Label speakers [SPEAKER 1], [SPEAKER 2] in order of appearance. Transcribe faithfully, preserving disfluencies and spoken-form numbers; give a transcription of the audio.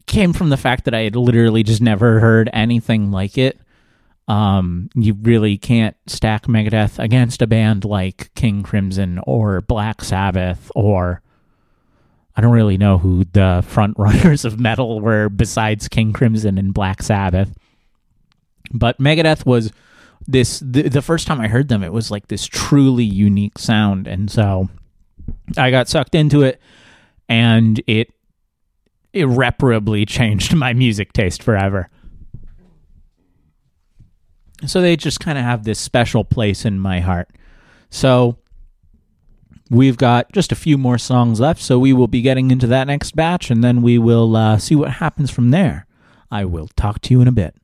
[SPEAKER 1] came from the fact that I had literally just never heard anything like it. Um, you really can't stack Megadeth against a band like King Crimson or Black Sabbath, or I don't really know who the front runners of metal were besides King Crimson and Black Sabbath. But Megadeth was this, the, the first time I heard them, it was like this truly unique sound. And so I got sucked into it, and it irreparably changed my music taste forever. So they just kind of have this special place in my heart. So we've got just a few more songs left, so we will be getting into that next batch, and then we will uh, see what happens from there. I will talk to you in a bit.